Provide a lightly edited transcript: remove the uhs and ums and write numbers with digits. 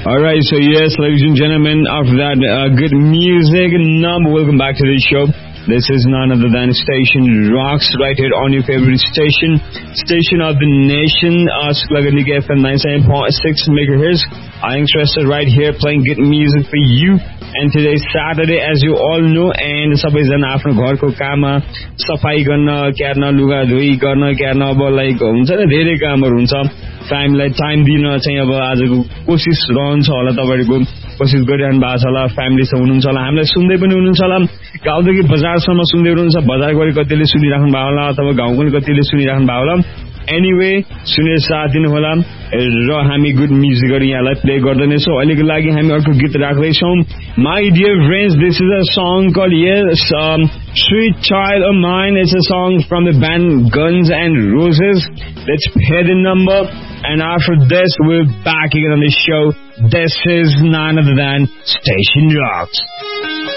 Alright, so yes, ladies and gentlemen, after that good music number, welcome back to the show. This is none other than Station Rocks right here on your favorite station of the nation, Sklagandik FM 97.6 megahertz. I'm interested right here playing good music for you. And today's Saturday, as you all know, and सबैजना आफ्नो घरको काममा सफाई गर्न, क्यार्न, लुगा धोई गर्न, क्यार्न, अब लाइक हुन्छ नि धेरै कामहरू हुन्छ. फ्यामिलीलाई टाइम दिन चाहिँ अब आजको कोसिस रहन्छ होला, तपाईहरुको कोसिस गरिरहनु भएको छ होला, फ्यामिलीसँग हुनुहुन्छ होला, हामीलाई सुन्दै पनि हुनुहुन्छ होला, गाउँदेखि बजारसम्म सुन्दै हुनुहुन्छ, बजार गरी कतिले सुनिराख्नु भएको होला अथवा गाउँ पनि कतिले सुनिराख्नु भएको होला. एनीवे सुनेर साथ दिनु होला र हामी गुड म्युजिकहरु यहाँलाई प्ले गर्दैछौँ. अहिलेको लागि हामी अर्को गीत राख्दैछौँ. My dear friends, this is a song called Sweet Child of Mine. It's a song from the band Guns N' Roses. Let's hear the number, and after this we're back again on the show. This is none other than Station Rocks.